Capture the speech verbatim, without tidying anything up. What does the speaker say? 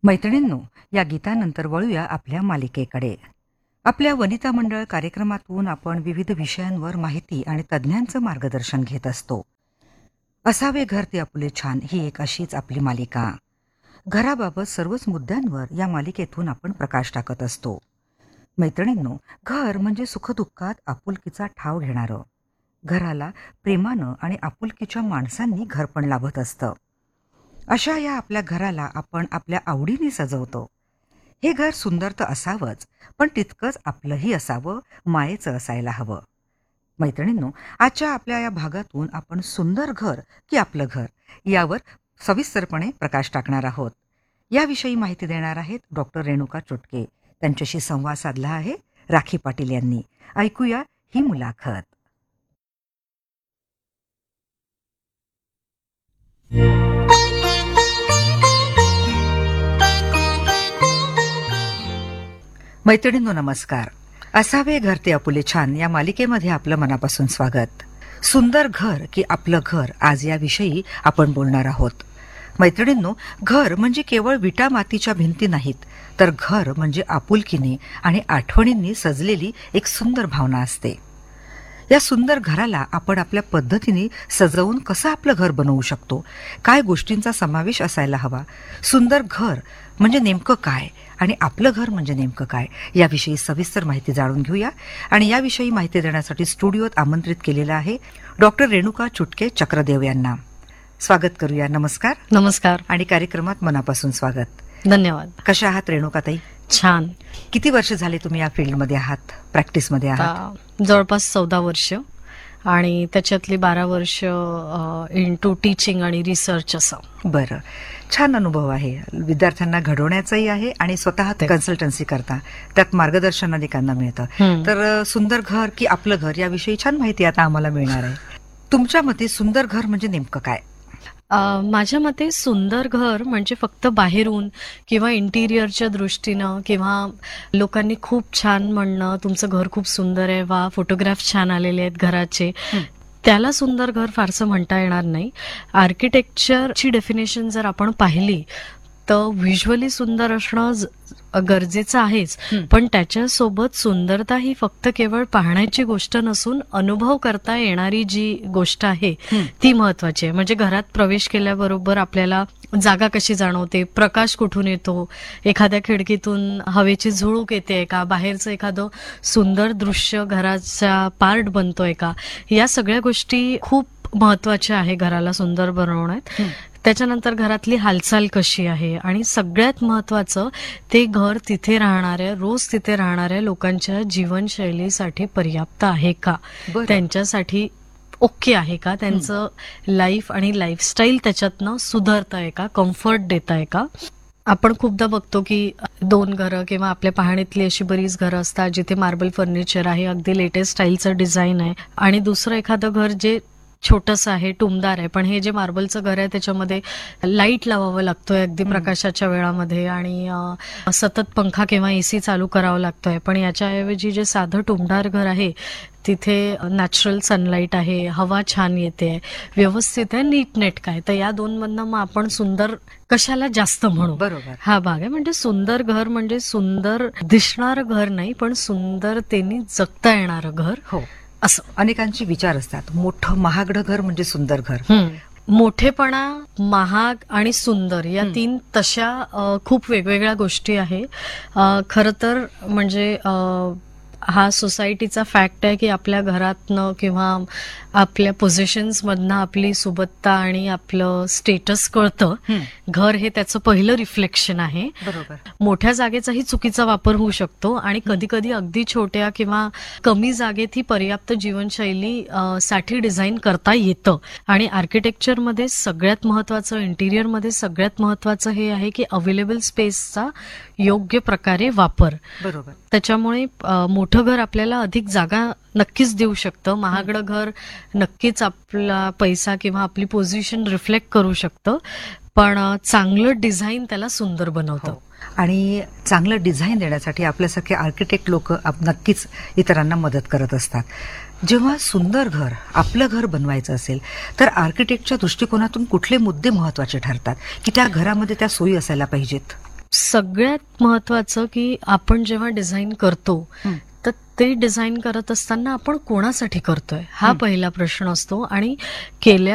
मैत्रिणींनो, या गीतानंतर वळूया आपल्या मालिकेकडे. आपल्या वनिता मंडळ कार्यक्रमातून आपण विविध विषयांवर माहिती आणि तज्ज्ञांचं मार्गदर्शन घेत असतो. असावे घर ते आपले छान ही एक अशीच आपली मालिका. घराबाबत सर्वच मुद्द्यांवर या मालिकेतून आपण प्रकाश टाकत असतो. मैत्रिणींनो, घर म्हणजे सुखदुःखात आपुलकीचा ठाव घेणारं. घराला प्रेमानं आणि आपुलकीच्या माणसांनी घरपण लाभत असतं. अशा या आपल्या घराला आपण आपल्या आवडीने सजवतो. हे घर सुंदर तर असावंच, पण तितकंच आपलंही असावं, मायेचं असायला हवं. मैत्रिणींनो, आजच्या आपल्या या भागातून आपण सुंदर घर की आपलं घर यावर सविस्तरपणे प्रकाश टाकणार आहोत. याविषयी माहिती देणार आहेत डॉक्टर रेणुका चुटके. त्यांच्याशी संवाद साधला आहे राखी पाटील यांनी. ऐकूया ही मुलाखत. मैत्रिणींनो, नमस्कार. असावे घर ते आपुले छान या मालिकेमध्ये आपलं मनापासून स्वागत. सुंदर घर की आपलं घर आज याविषयी आपण बोलणार आहोत. मैत्रिणींनो, घर म्हणजे केवळ विटा मातीच्या भिंती नाहीत, तर घर म्हणजे आपुलकीने आणि आठवणींनी सजलेली एक सुंदर भावना असते. या सुंदर घराला आपण आपल्या पद्धतीने सजवून कसं आपलं घर बनवू शकतो, काय गोष्टींचा समावेश असायला हवा, सुंदर घर म्हणजे नेमकं काय आणि आपलं घर म्हणजे नेमकं काय याविषयी सविस्तर माहिती जाणून घेऊया. आणि याविषयी माहिती देण्यासाठी स्टुडिओत आमंत्रित केलेलं आहे डॉक्टर रेणुका चुटके चक्रदेव यांना. स्वागत करूया. नमस्कार. नमस्कार आणि कार्यक्रमात मनापासून स्वागत. धन्यवाद. कशा आहात रेणुकाताई? छान. किती वर्ष झाले तुम्ही या फील्डमध्ये आहात, प्रॅक्टिसमध्ये आहात? आता जवळपास चौदा वर्ष आणि त्याच्यातली बारा वर्ष इन टू टीचिंग आणि रिसर्च असं. बरं, छान अनुभव आहे. विद्यार्थ्यांना घडवण्याचाही आहे आणि स्वतः कन्सल्टन्सी करता, त्यात मार्गदर्शन अनेकांना मिळतं. तर सुंदर घर की आपलं घर याविषयी छान माहिती आता आम्हाला मिळणार आहे. तुमच्या मते सुंदर घर म्हणजे नेमकं काय? माझ्या मते सुंदर घर म्हणजे फक्त बाहेरून किंवा इंटिरियरच्या दृष्टीनं किंवा लोकांनी खूप छान म्हणणं तुमचं घर खूप सुंदर आहे, वा फोटोग्राफ छान आलेले आहेत घराचे, त्याला सुंदर घर फारसं म्हणता येणार नाही. आर्किटेक्चरची डेफिनेशन जर आपण पाहिली तर व्हिज्युअली सुंदर असणं गरजेचं आहेच, पण त्याच्यासोबत सुंदरता ही फक्त केवळ पाहण्याची गोष्ट नसून अनुभव करता येणारी जी गोष्ट आहे ती महत्वाची आहे. म्हणजे घरात प्रवेश केल्याबरोबर आपल्याला जागा कशी जाणवते, प्रकाश कुठून येतो, एखाद्या खिडकीतून हवेची झुळूक येते का, बाहेरचं एखादं सुंदर दृश्य घराचा पार्ट बनतोय का, या सगळ्या गोष्टी खूप महत्वाच्या आहे घराला सुंदर बनवण्यात. त्याच्यानंतर घरातली हालचाल कशी आहे आणि सगळ्यात महत्वाचं ते घर तिथे राहणाऱ्या रोज तिथे राहणाऱ्या लोकांच्या जीवनशैलीसाठी पर्याप्त आहे का, त्यांच्यासाठी ओके आहे का, त्यांचं लाईफ आणि लाईफस्टाईल त्याच्यातनं सुधारत आहे का, कम्फर्ट देत आहे का. आपण खूपदा बघतो की दोन घरं किंवा आपल्या पाहणीतली अशी बरीच घरं असतात जिथे मार्बल फर्निचर आहे, अगदी लेटेस्ट स्टाईलचं डिझाईन आहे, आणि दुसरं एखादं घर जे छोटंसं आहे, टुमदार आहे, पण हे जे मार्बलचं घर आहे त्याच्यामध्ये लाईट लावावं लागतोय अगदी प्रकाशाच्या वेळामध्ये आणि सतत पंखा किंवा एसी चालू करावा लागतोय. पण याच्याऐवजी जे साधं टुमदार घर आहे तिथे नॅचरल सनलाईट आहे, हवा छान येते, व्यवस्थित आहे, नीट नेटकं आहे. तर या दोन मधनं मग आपण सुंदर कशाला जास्त म्हणू, बरोबर हा भाग आहे. म्हणजे सुंदर घर म्हणजे सुंदर दिसणारं घर नाही, पण सुंदरतेने जगता येणारं घर. हो, असं अनेकांचे विचार असतात. मोठं महागडं घर म्हणजे सुंदर घर. मोठेपणा, महाग आणि सुंदर या तीन तशा खूप वेगवेगळ्या गोष्टी आहे. खरं तर म्हणजे हा सोसायटीचा फॅक्ट आहे की आपल्या घरातनं किंवा आपल्या पोझिशन्स मधनं आपली सुबत्ता आणि आपलं स्टेटस कळतं. घर हे त्याचं पहिलं रिफ्लेक्शन आहे. बरोबर. मोठ्या जागेचाही चुकीचा वापर होऊ शकतो आणि कधी कधी अगदी छोट्या किंवा कमी जागेत ही पर्याप्त जीवनशैली साठी डिझाईन करता येतं. आणि आर्किटेक्चरमध्ये सगळ्यात महत्वाचं, इंटिरियरमध्ये सगळ्यात महत्वाचं हे आहे की अवेलेबल स्पेसचा योग्य प्रकारे वापर. बरोबर. त्याच्यामुळे मोठं घर आपल्याला अधिक जागा नक्कीच देऊ शकतं, महागडं घर नक्कीच आपला पैसा किंवा आपली पोझिशन रिफ्लेक्ट करू शकतं, पण चांगलं डिझाईन त्याला सुंदर बनवतं. आणि चांगलं डिझाईन देण्यासाठी आपल्यासारखे आर्किटेक्ट लोक नक्कीच इतरांना मदत करत असतात. जेव्हा सुंदर घर, आपलं घर बनवायचं असेल तर आर्किटेक्टच्या दृष्टिकोनातून कुठले मुद्दे महत्वाचे ठरतात की त्या घरामध्ये त्या सोयी असायला पाहिजेत? सगळ्यात महत्वाचं की आपण जेव्हा डिझाईन करतो हं. तर ते डिझाईन करत असताना आपण कोणासाठी करतोय हा हं. पहिला प्रश्न असतो. आणि केल्या